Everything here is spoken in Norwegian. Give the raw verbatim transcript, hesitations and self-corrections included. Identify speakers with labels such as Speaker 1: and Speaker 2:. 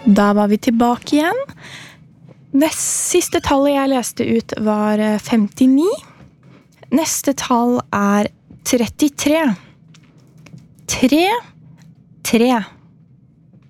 Speaker 1: Da var vi tilbake igjen. Nest siste tallet jeg leste ut var femtini. Neste tall er trettitre. Tre, tre.